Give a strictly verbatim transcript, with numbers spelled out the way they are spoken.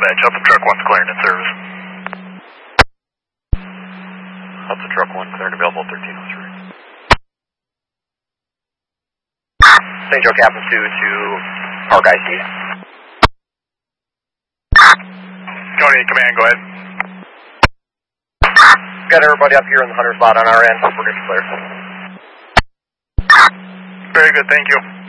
dispatch. Up the truck one's clearing in service. Up the truck one cleared available thirteen oh three. Saint Joe Captain two to Park I C. Tony, command, go ahead. Got everybody up here in the hunter spot on our end. We're good to clear. Very good, thank you.